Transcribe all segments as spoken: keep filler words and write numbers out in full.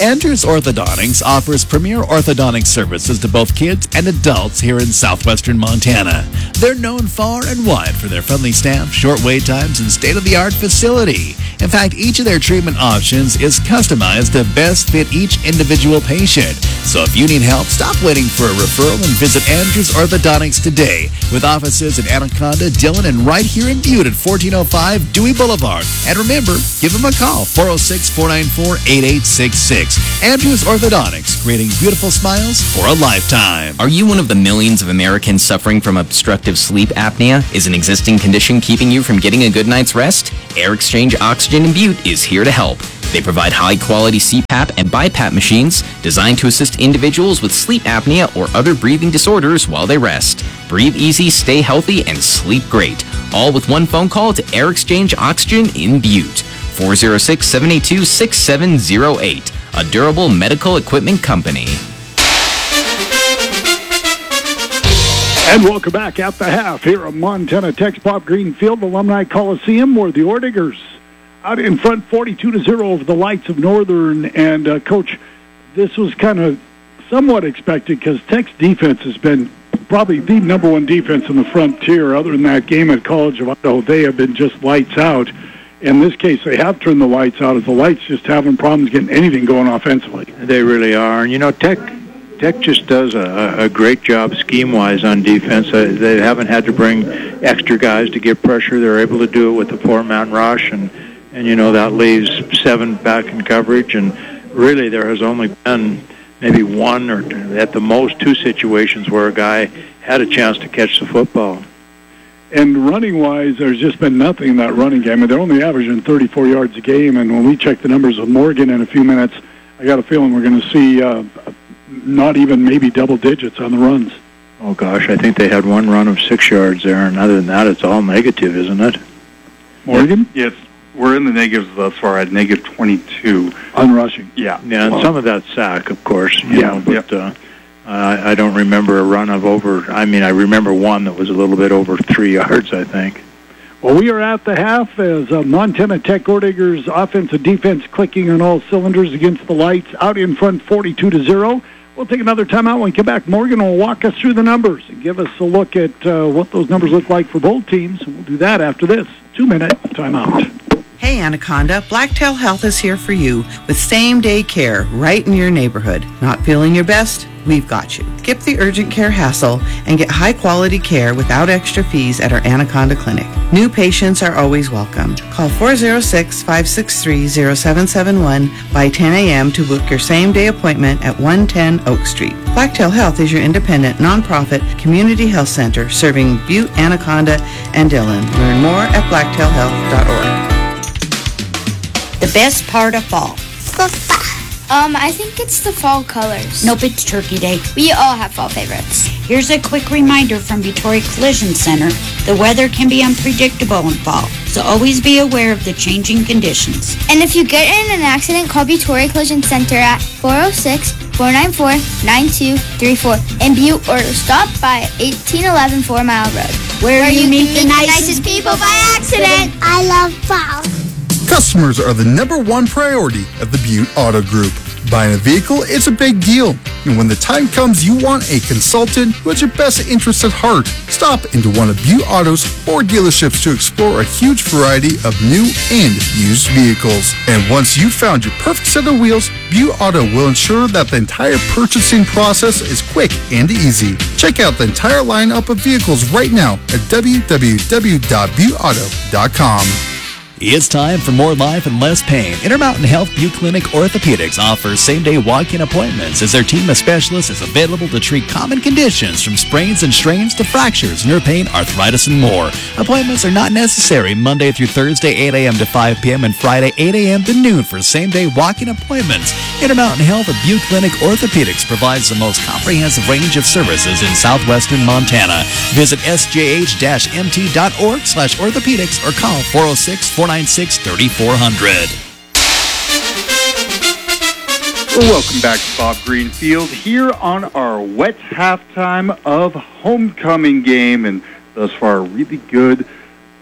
Andrews Orthodontics offers premier orthodontic services to both kids and adults here in southwestern Montana. They're known far and wide for their friendly staff, short wait times, and state-of-the-art facility. In fact, each of their treatment options is customized to best fit each individual patient. So if you need help, stop waiting for a referral and visit Andrews Orthodontics today, with offices in Anaconda, Dillon, and right here in Butte at fourteen oh five Dewey Boulevard. And remember, give them a call, four oh six, four nine four, eight eight six six. Andrews Orthodontics, creating beautiful smiles for a lifetime. Are you one of the millions of Americans suffering from obstructive sleep apnea? Is an existing condition keeping you from getting a good night's rest? Air Exchange Oxygen in Butte is here to help. They provide high-quality C PAP and BiPAP machines designed to assist individuals with sleep apnea or other breathing disorders while they rest. Breathe easy, stay healthy, and sleep great. All with one phone call to Air Exchange Oxygen in Butte. four oh six, seven eight two, six seven oh eight. A durable medical equipment company. And welcome back at the half here at Montana Tech's Bob Green Field Alumni Coliseum, where the Ordigers out in front forty-two to zero over the Lights of Northern. And, uh, Coach, this was kind of somewhat expected because Tech's defense has been probably the number one defense in the frontier. Other than that game at College of Idaho, they have been just lights out. In this case, they have turned the lights out as the Lights just having problems getting anything going offensively. They really are. And, you know, Tech Tech just does a, a great job scheme-wise on defense. Uh, they haven't had to bring extra guys to get pressure. They're able to do it with the four-man rush, and, and you know, that leaves seven back in coverage. And really there has only been maybe one or at the most two situations where a guy had a chance to catch the football. And running-wise, there's just been nothing in that running game. They're only averaging thirty-four yards a game, and when we check the numbers of Morgan in a few minutes, I got a feeling we're going to see uh, not even maybe double digits on the runs. Oh, gosh, I think they had one run of six yards there, and other than that, it's all negative, isn't it? Morgan? Yes, we're in the negatives thus far at negative twenty-two. On rushing? Yeah. Yeah, and well, some of that sack, of course. You yeah, know, but yeah. uh, uh, I don't remember a run of over, I mean, I remember one that was a little bit over three yards, I think. Well, we are at the half as uh, Montana Tech Ordigers offense and defense clicking on all cylinders against the Lights, out in front forty-two to zero. We'll take another timeout. When we come back, Morgan will walk us through the numbers and give us a look at uh, what those numbers look like for both teams. We'll do that after this two-minute timeout. Hey, Anaconda, Blacktail Health is here for you with same-day care right in your neighborhood. Not feeling your best? We've got you. Skip the urgent care hassle and get high-quality care without extra fees at our Anaconda Clinic. New patients are always welcome. Call four oh six, five six three, oh seven seven one by ten a.m. to book your same-day appointment at one ten Oak Street. Blacktail Health is your independent, nonprofit community health center serving Butte, Anaconda, and Dillon. Learn more at blacktail health dot org. The best part of fall. Um, I think it's the fall colors. Nope, it's Turkey Day. We all have fall favorites. Here's a quick reminder from Victoria Collision Center. The weather can be unpredictable in fall, so always be aware of the changing conditions. And if you get in an accident, call Victoria Collision Center at four oh six, four nine four, nine two three four in Butte, or stop by eighteen eleven Four Mile Road, Where, where you, you meet can the meet nicest the nicest people by accident. I love fall. Customers are the number one priority at the Butte Auto Group. Buying a vehicle is a big deal, and when the time comes you want a consultant who has your best interests at heart, stop into one of Butte Auto's four dealerships to explore a huge variety of new and used vehicles. And once you've found your perfect set of wheels, Butte Auto will ensure that the entire purchasing process is quick and easy. Check out the entire lineup of vehicles right now at w w w dot butte auto dot com. It's time for more life and less pain. Intermountain Health Butte Clinic Orthopedics offers same-day walk-in appointments as their team of specialists is available to treat common conditions from sprains and strains to fractures, nerve pain, arthritis, and more. Appointments are not necessary Monday through Thursday, eight a.m. to five p.m. and Friday, eight a.m. to noon for same-day walk-in appointments. Intermountain Health of Butte Clinic Orthopedics provides the most comprehensive range of services in southwestern Montana. Visit s j h dash m t dot org slash orthopedics or call four oh six, four nine six, three four zero zero. Well, welcome back to Bob Green Field here on our wet halftime of homecoming game, and thus far a really good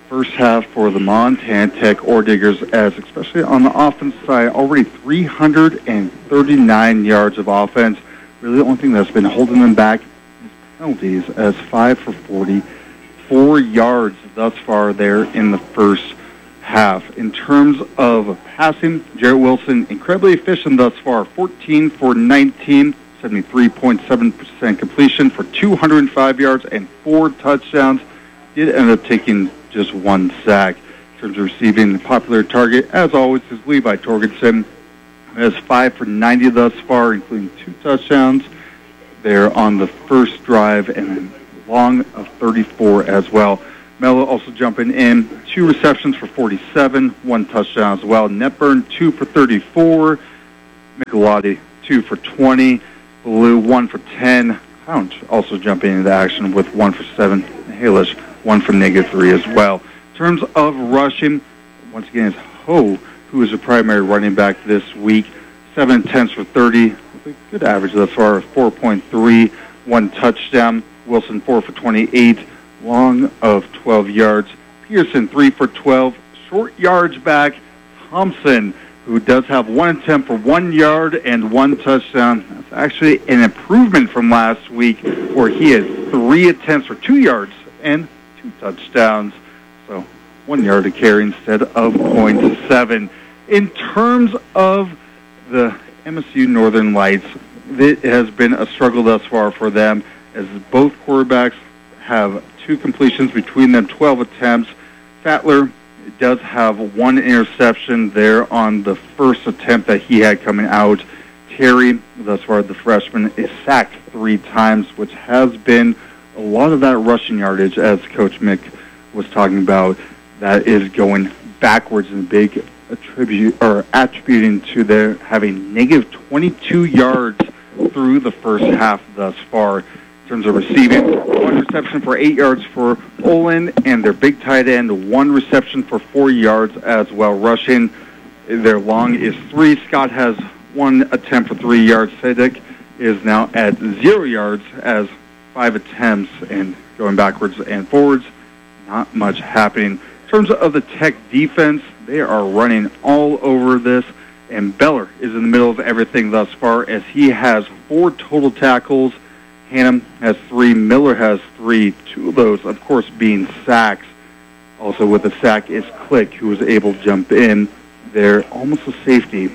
first half for the Montana Tech Ore Diggers, as especially on the offense side, already three hundred thirty-nine yards of offense. Really the only thing that's been holding them back is penalties, as five for forty-four yards thus far there in the first half. In terms of passing, Jarrett Wilson, incredibly efficient thus far, fourteen for nineteen, seventy-three point seven percent completion for two hundred five yards and four touchdowns. Did end up taking just one sack. In terms of receiving, the popular target, as always, is Levi Torgerson. Has five for ninety thus far, including two touchdowns there on the first drive, and then long of thirty-four as well. Mello also jumping in, two receptions for forty-seven, one touchdown as well. Netburn, two for thirty-four. Michelotti, two for twenty. Blue, one for ten. Count also jumping into action with one for seven. Halish, one for negative three as well. In terms of rushing, once again, it's Ho, who is the primary running back this week. Seven attempts for thirty, with a good average thus far, four point three, one touchdown. Wilson, four for twenty-eight, long of twelve yards. Pearson, three for twelve, short yards back. Thompson, who does have one attempt for one yard and one touchdown. That's actually an improvement from last week, where he had three attempts for two yards and two touchdowns. So one yard to carry instead of point seven. In terms of the M S U Northern Lights, it has been a struggle thus far for them, as both quarterbacks have two completions between them, twelve attempts. Fatler does have one interception there on the first attempt that he had coming out. Terry, thus far the freshman, is sacked three times, which has been a lot of that rushing yardage, as Coach Mick was talking about, that is going backwards in big attribute or attributing to their having negative twenty-two yards through the first half thus far. In terms of receiving, one reception for eight yards for Olin, and their big tight end, one reception for four yards as well. Rushing, their long is three. Scott has one attempt for three yards. Sedek is now at zero yards, as five attempts and going backwards and forwards. Not much happening. In terms of the Tech defense, they are running all over this, and Beller is in the middle of everything thus far, as he has four total tackles. Hannum has three. Miller has three. Two of those, of course, being sacks. Also with the sack is Click, who was able to jump in there, almost a safety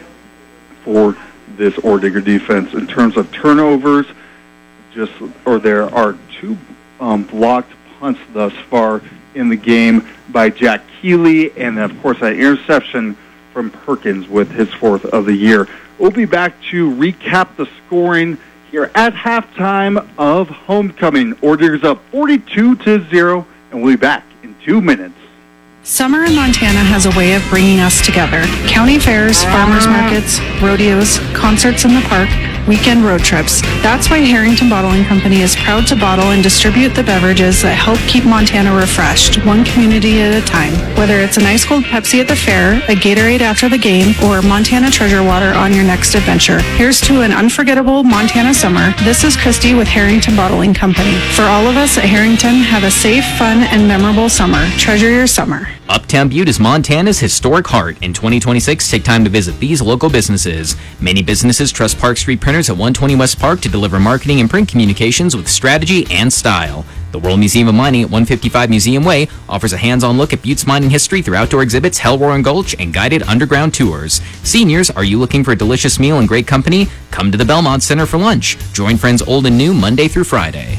for this Ore Digger defense. In terms of turnovers, just or there are two um, blocked punts thus far in the game by Jack Keeley, and of course an interception from Perkins with his fourth of the year. We'll be back to recap the scoring here at halftime of homecoming. Ore Diggers up forty-two to zero, and we'll be back in two minutes. Summer in Montana has a way of bringing us together. County fairs, farmers markets, rodeos, concerts in the park, weekend road trips. That's why Harrington Bottling Company is proud to bottle and distribute the beverages that help keep Montana refreshed, one community at a time. Whether it's an ice cold Pepsi at the fair, a Gatorade after the game, or Montana Treasure Water on your next adventure, here's to an unforgettable Montana summer. This is Christy with Harrington Bottling Company. For all of us at Harrington, have a safe, fun, and memorable summer. Treasure your summer. Uptown Butte is Montana's historic heart. In twenty twenty-six, take time to visit these local businesses. Many businesses trust Park Street Printers at one twenty West Park to deliver marketing and print communications with strategy and style. The World Museum of Mining at one fifty-five Museum Way offers a hands-on look at Butte's mining history through outdoor exhibits, Hell Roaring Gulch, and guided underground tours. Seniors, are you looking for a delicious meal and great company? Come to the Belmont Center for lunch. Join friends old and new Monday through Friday.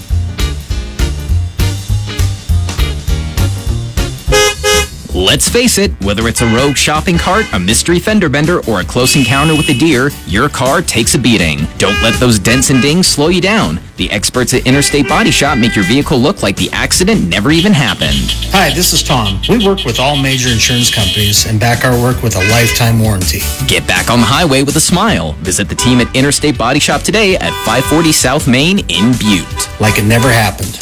Let's face it, whether it's a rogue shopping cart, a mystery fender bender, or a close encounter with a deer, your car takes a beating. Don't let those dents and dings slow you down. The experts at Interstate Body Shop make your vehicle look like the accident never even happened. Hi, this is Tom. We work with all major insurance companies and back our work with a lifetime warranty. Get back on the highway with a smile. Visit the team at Interstate Body Shop today at five forty South Main in Butte. Like it never happened.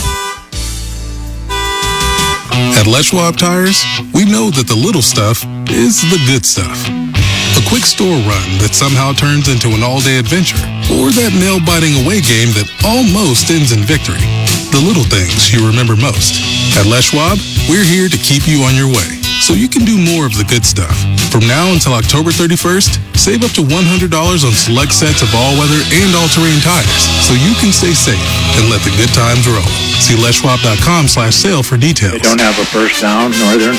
At Les Schwab Tires, we know that the little stuff is the good stuff. A quick store run that somehow turns into an all-day adventure, or that nail-biting away game that almost ends in victory. the little things you remember most. At Les Schwab, we're here to keep you on your way, so you can do more of the good stuff. From now until October thirty-first, save up to one hundred dollars on select sets of all-weather and all-terrain tires, so you can stay safe and let the good times roll. See Les Schwab dot com slash sale for details. They don't have a first down, Northern.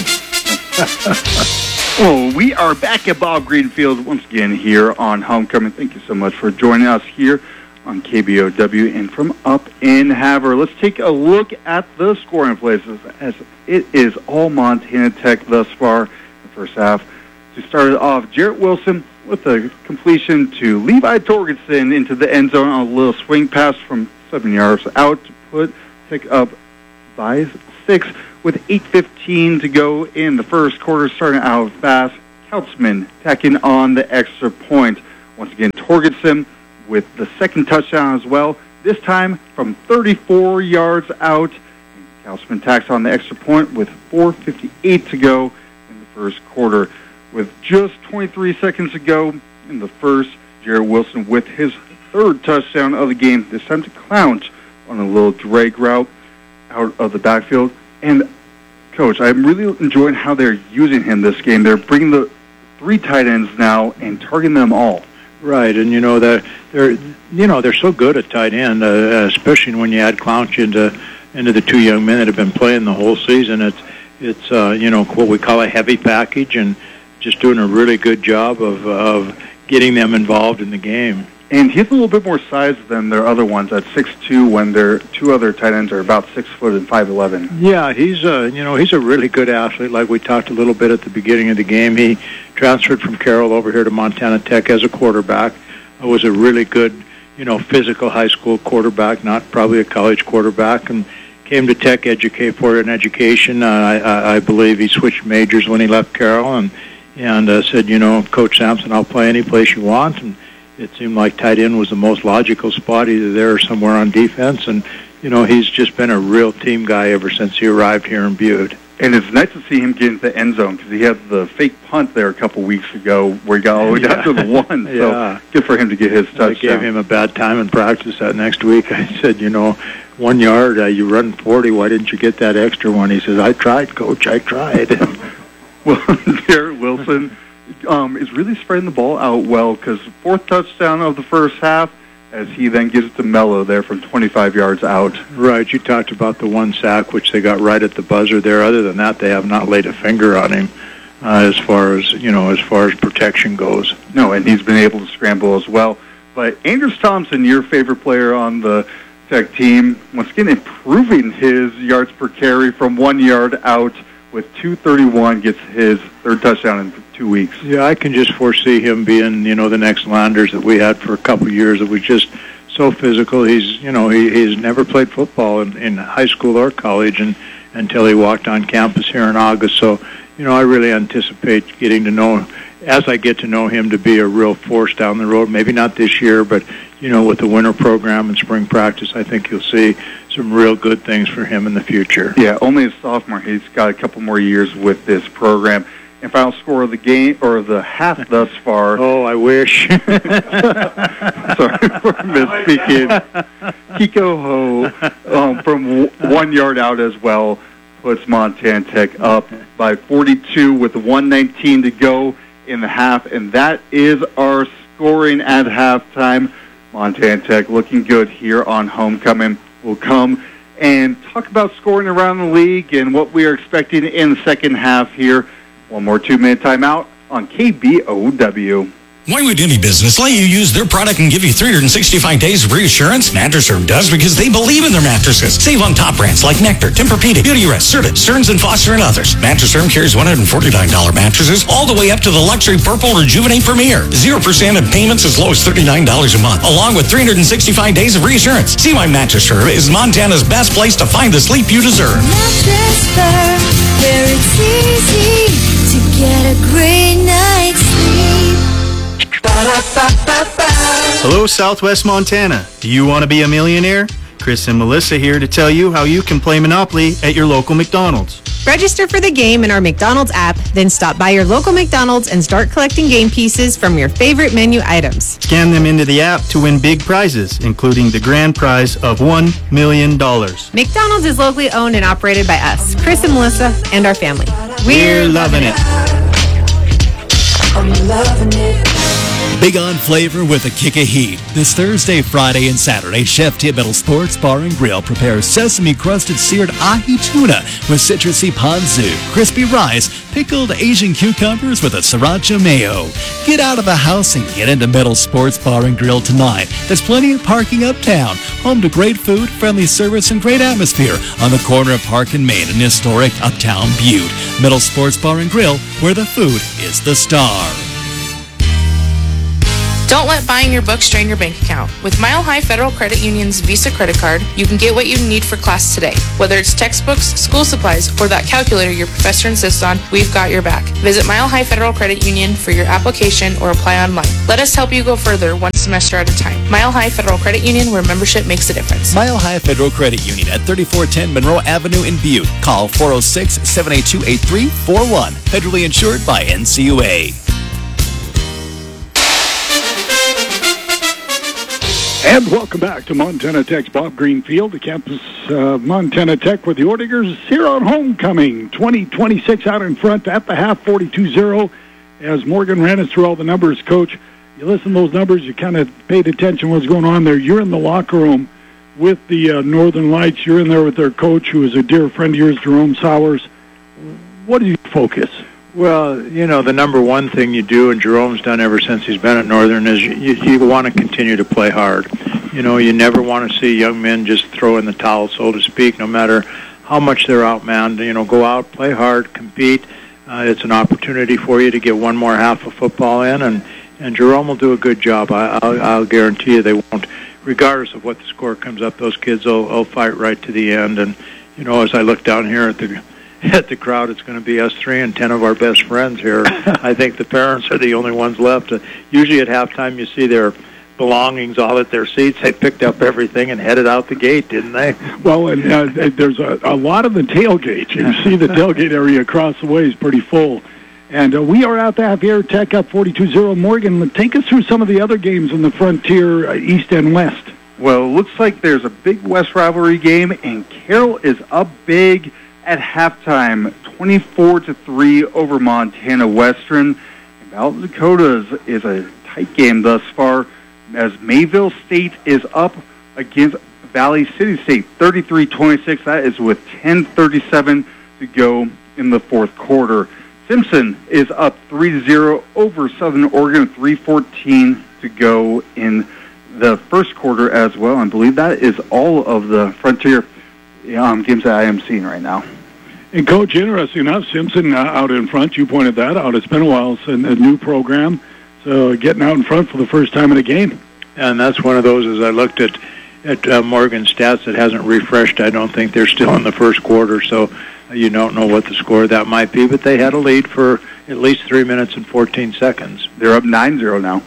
Well, we are back at Bob Greenfield once again here on Homecoming. Thank you so much for joining us here on K B O W and from up in Havre. Let's take a look at the scoring places as it is all Montana Tech thus far in the first half. To start it off, Jarrett Wilson with a completion to Levi Torgerson into the end zone on a little swing pass from seven yards out to put Tech up by six with eight fifteen to go in the first quarter, starting out fast. Kautzman tacking on the extra point. Once again, Torgerson with the second touchdown as well, this time from thirty-four yards out. Kautzman tacks on the extra point with four fifty-eight to go in the first quarter. With just twenty-three seconds to go in the first, Jarrett Wilson with his third touchdown of the game, this time to Clouch on a little drag route out of the backfield. And, Coach, I'm really enjoying how they're using him this game. They're bringing the three tight ends now and targeting them all. Right, and you know they're, they're you know they're so good at tight end, uh, especially when you add Clouch into into the two young men that have been playing the whole season. It's it's uh, you know what we call a heavy package, and just doing a really good job of of getting them involved in the game. And he has a little bit more size than their other ones at six two, when their two other tight ends are about six foot and five eleven. Yeah, he's a you know he's a really good athlete. Like we talked a little bit at the beginning of the game, he transferred from Carroll over here to Montana Tech as a quarterback. It was a really good you know physical high school quarterback, not probably a college quarterback, and came to Tech educate for an education. Uh, I, I believe he switched majors when he left Carroll, and and uh, said, you know, Coach Sampson, I'll play any place you want. And it seemed like tight end was the most logical spot, either there or somewhere on defense. And, you know, he's just been a real team guy ever since he arrived here in Butte. And it's nice to see him get into the end zone, because he had the fake punt there a couple weeks ago where he got all the way down to the one. So yeah. Good for him to get his touchdown. I gave him a bad time in practice that next week. I said, you know, one yard, uh, you run forty, why didn't you get that extra one? He says, I tried, Coach, I tried. Well, Jarrett Wilson um, is really spreading the ball out well, because fourth touchdown of the first half, as he then gives it to Mello there from twenty-five yards out. Right, you talked about the one sack, which they got right at the buzzer there. Other than that, they have not laid a finger on him uh, as far as, you know, as far as protection goes. No, and he's been able to scramble as well. But Anders Thompson, your favorite player on the Tech team, once again improving his yards per carry from one yard out with two thirty-one, gets his third touchdown in two weeks. Yeah, I can just foresee him being, you know, the next Landers that we had for a couple of years. That was just so physical. He's, you know, he, he's never played football in, in high school or college, and until he walked on campus here in August. So, you know, I really anticipate getting to know, as I get to know him, to be a real force down the road. Maybe not this year, but, you know, with the winter program and spring practice, I think you'll see some real good things for him in the future. Yeah, only a sophomore. He's got a couple more years with this program. And final score of the game, or the half thus far. Oh, I wish. Sorry for misspeaking. Kiko Ho, um, from w- one yard out as well, puts Montana Tech up by forty-two with one nineteen to go in the half. And that is our scoring at halftime. Montana Tech looking good here on Homecoming. We'll come and talk about scoring around the league and what we are expecting in the second half here. One more two-minute timeout on K B O W. Why would any business let you use their product and give you three hundred sixty-five days of reassurance? Mattress Firm does, because they believe in their mattresses. Save on top brands like Nectar, Tempur-Pedic, Beautyrest, Serta, Stearns and Foster, and others. Mattress Firm carries one hundred forty-nine dollars mattresses all the way up to the luxury Purple Rejuvenate Premier. zero percent and payments as low as thirty-nine dollars a month, along with three hundred sixty-five days of reassurance. See why Mattress Firm is Montana's best place to find the sleep you deserve. Mattress Firm, where it's easy to get a great night's sleep. Hello, Southwest Montana. Do you want to be a millionaire? Chris and Melissa here to tell you how you can play Monopoly at your local McDonald's. Register for the game in our McDonald's app, then stop by your local McDonald's and start collecting game pieces from your favorite menu items. Scan them into the app to win big prizes, including the grand prize of one million dollars. McDonald's is locally owned and operated by us, Chris and Melissa, and our family. We're loving it. I'm loving it. Big on flavor with a kick of heat. This Thursday, Friday, and Saturday, Chef Tip Metal Sports Bar and Grill prepares sesame-crusted seared ahi tuna with citrusy ponzu, crispy rice, pickled Asian cucumbers with a sriracha mayo. Get out of the house and get into Metal Sports Bar and Grill tonight. There's plenty of parking uptown, home to great food, friendly service, and great atmosphere on the corner of Park and Main in historic Uptown Butte. Metal Sports Bar and Grill, where the food is the star. Don't let buying your books drain your bank account. With Mile High Federal Credit Union's Visa credit card, you can get what you need for class today. Whether it's textbooks, school supplies, or that calculator your professor insists on, we've got your back. Visit Mile High Federal Credit Union for your application or apply online. Let us help you go further one semester at a time. Mile High Federal Credit Union, where membership makes a difference. Mile High Federal Credit Union at thirty-four ten Monroe Avenue in Butte. Call four oh six, seven eight two, eight three four one. Federally insured by N C U A. And welcome back to Montana Tech's Bob Greenfield, the campus of Montana Tech, with the Ordigers here on homecoming. twenty twenty-six out in front at the half, forty-two zero. As Morgan ran us through all the numbers, Coach, you listen to those numbers, you kind of paid attention to what's going on there. You're in the locker room with the uh, Northern Lights. You're in there with their coach, who is a dear friend of yours, Jerome Sowers. What do you focus? Well, you know, the number one thing you do, and Jerome's done ever since he's been at Northern, is you, you want to continue to play hard. You know, you never want to see young men just throw in the towel, so to speak, no matter how much they're outmanned. You know, go out, play hard, compete. Uh, it's an opportunity for you to get one more half of football in, and, and Jerome will do a good job. I, I'll, I'll guarantee you they won't. Regardless of what the score comes up, those kids will, will fight right to the end. And, you know, as I look down here at the at the crowd, it's going to be us three and ten of our best friends here. I think the parents are the only ones left. Uh, usually at halftime you see their belongings all at their seats. They picked up everything and headed out the gate, didn't they? Well, and uh, there's a, a lot of the tailgate. You see the tailgate area across the way is pretty full. And uh, we are out to have here, Tech up forty-two zero. Morgan, take us through some of the other games in the Frontier, uh, East and West. Well, it looks like there's a big West rivalry game, and Carroll is up big at halftime, twenty-four to three over Montana Western. And Battle of the Dakotas is a tight game thus far, as Mayville State is up against Valley City State, thirty-three twenty-six. That is with ten thirty-seven to go in the fourth quarter. Simpson is up three to zero over Southern Oregon, three fourteen to go in the first quarter as well. I believe that is all of the Frontier um, games that I am seeing right now. And, Coach, interesting enough, Simpson uh, out in front. You pointed that out. It's been a while since a new program, so getting out in front for the first time in a game. And that's one of those, as I looked at, at uh, Morgan's stats, it hasn't refreshed. I don't think they're still in the first quarter, so you don't know what the score of that might be. But they had a lead for at least three minutes and fourteen seconds. They're up nine zero now.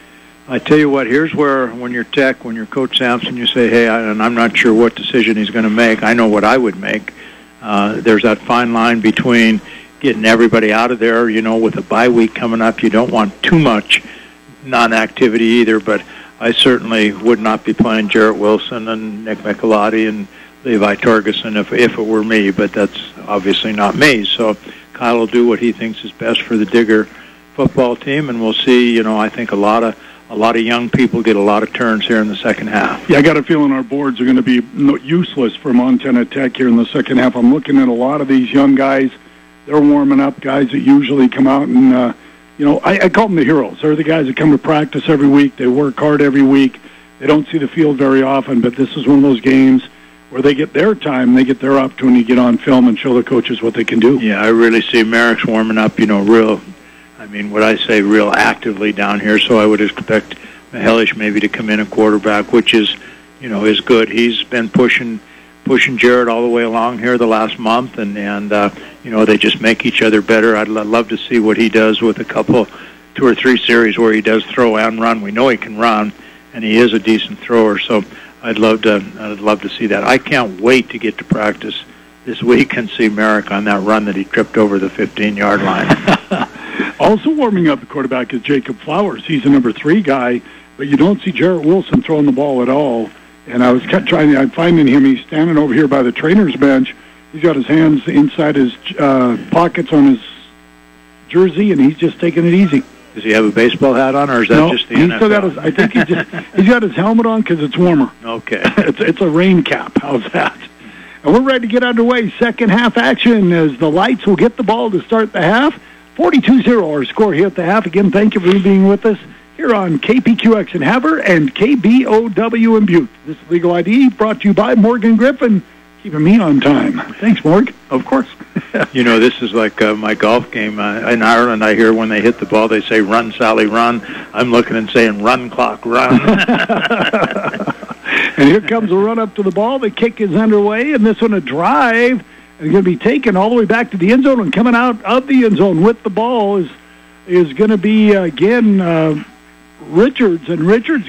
I tell you what, here's where, when you're Tech, when you're Coach Sampson, you say, hey, I, and I'm not sure what decision he's going to make. I know what I would make. Uh, there's that fine line between getting everybody out of there, you know, with a bye week coming up. You don't want too much non-activity either, but I certainly would not be playing Jarrett Wilson and Nick Michelotti and Levi Torgerson if, if it were me, but that's obviously not me. So Kyle will do what he thinks is best for the Digger football team, and we'll see, you know, I think a lot of A lot of young people get a lot of turns here in the second half. Yeah, I got a feeling our boards are going to be useless for Montana Tech here in the second half. I'm looking at a lot of these young guys. They're warming up, guys that usually come out and, uh, you know, I, I call them the heroes. They're the guys that come to practice every week. They work hard every week. They don't see the field very often, but this is one of those games where they get their time, they get their opportunity to get on film and show the coaches what they can do. Yeah, I really see Merrick's warming up, you know, real I mean, what I say, real actively down here, so I would expect Mihelish maybe to come in and quarterback, which is, you know, is good. He's been pushing pushing Jarrett all the way along here the last month, and, and uh, you know, they just make each other better. I'd l- love to see what he does with a couple, two or three series where he does throw and run. We know he can run, and he is a decent thrower, so I'd love to. I'd love to see that. I can't wait to get to practice this week and see Merrick on that run that he tripped over the fifteen-yard line. Also warming up the quarterback is Jacob Flowers. He's a number three guy, but you don't see Jarrett Wilson throwing the ball at all. And I was kept trying. I'm finding him. He's standing over here by the trainer's bench. He's got his hands inside his uh, pockets on his jersey, and he's just taking it easy. Does he have a baseball hat on, or is that no, just the he's N F L? Still got his, I think he just, he's got his helmet on because it's warmer. Okay. it's, it's a rain cap. How's that? And we're ready to get underway. Second half action as the Lights will get the ball to start the half. forty-two zero our score here at the half. Again, thank you for being with us here on K P Q X in Havre and K B O W in Butte. This is Legal I D brought to you by Morgan Griffin, keeping me on time. Thanks, Morg. Of course. You know, this is like uh, my golf game. Uh, in Ireland, I hear when they hit the ball, they say, "Run, Sally, run." I'm looking and saying, "Run, clock, run." And here comes a run up to the ball. The kick is underway, and this one a drive. And going to be taken all the way back to the end zone, and coming out of the end zone with the ball is is going to be, uh, again, uh, Richards. And Richards